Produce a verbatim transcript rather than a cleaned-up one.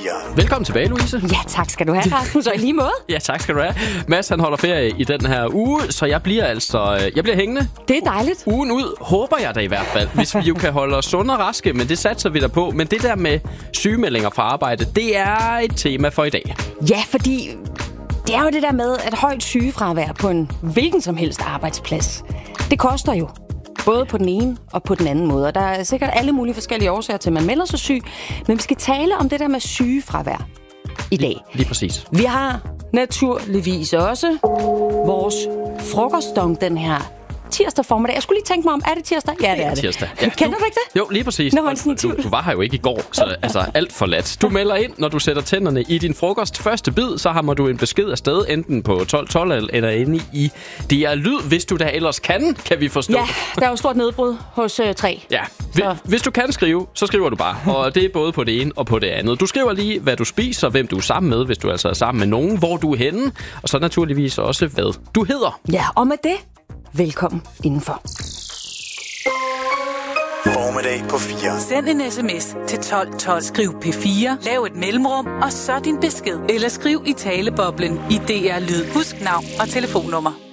fire. Velkommen tilbage, Louise. Ja, tak skal du have, Rasmus, og i lige måde. Ja, tak skal du have. Mads, han holder ferie i den her uge, så jeg bliver altså jeg bliver hængende. Det er dejligt. Ugen ud, håber jeg da i hvert fald, hvis vi jo kan holde os sunde og raske, men det satser vi der på. Men det der med sygemeldinger fra arbejde, det er et tema for i dag. Ja, fordi det er jo det der med, at højt sygefravær på en hvilken som helst arbejdsplads, det koster jo. Både på den ene og på den anden måde. Og der er sikkert alle mulige forskellige årsager til, at man melder sig syg. Men vi skal tale om det der med sygefravær i dag. Lige, lige præcis. Vi har naturligvis også vores frokostdong den her tirsdag formiddag. Jeg skulle lige tænke mig om, er det tirsdag? Ja, det er det. Tirsdag. Ja, Kender du ikke det? Jo, lige præcis. Nå, sådan du, du var her jo ikke i går, så altså alt for let. Du melder ind, når du sætter tænderne i din frokost. Første bid, så hammer du en besked afsted, enten på tolv tolv eller inde i D R Lyd, hvis du da ellers kan, kan vi forstå. Ja, der er jo stort nedbrud hos uh, tre. Ja, så. Hvis du kan skrive, så skriver du bare. Og det er både på det ene og på det andet. Du skriver lige, hvad du spiser, hvem du er sammen med, hvis du altså er sammen med nogen, hvor du er henne, og så naturligvis også, hvad du hedder. Ja, og med det, velkommen indenfor. Formiddag på fire. Send en sms til tolv tolv. Skriv P fire, lav et mellemrum, og så din besked. Eller skriv i taleboblen i D R Lyd. Husk navn og telefonnummer.